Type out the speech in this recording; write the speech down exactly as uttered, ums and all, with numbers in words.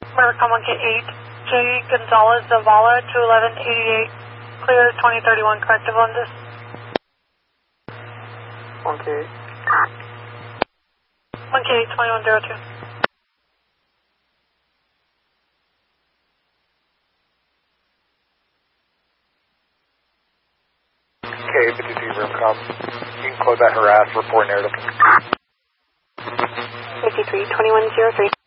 Americom one K eight, J. Gonzalez Zavala, two eleven eighty-eight, clear twenty thirty-one, corrective on this. one K eight. one K eight, twenty-one oh two. K fifty-three room com. You can close that harass, report narrative. fifty-three, twenty-one oh three.